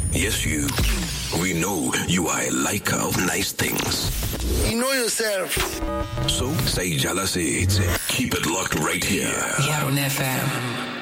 Yes, you. We know you are a liker of nice things. You know yourself. So, say Jala says, keep it locked right here. Yaron FM.